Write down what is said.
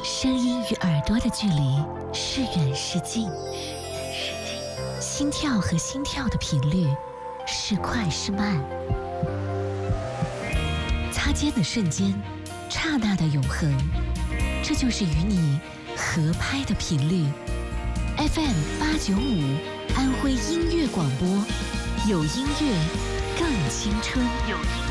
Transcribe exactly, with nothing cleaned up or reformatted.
声音与耳朵的距离是远是近，心跳和心跳的频率是快是慢，擦肩的瞬间，刹那的永恒，这就是与你合拍的频率。F M 八九五，安徽音乐广播，有音乐更青春。有音